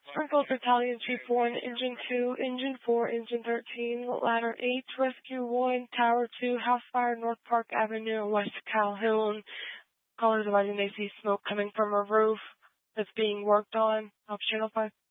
Springfield Battalion, Chief 1, Engine 2, Engine 4, Engine 13, Ladder 8, Rescue 1, Tower 2, House Fire, North Park Avenue, West Calhoun. Callers alleging they see smoke coming from a roof that's being worked on. Help Channel 5.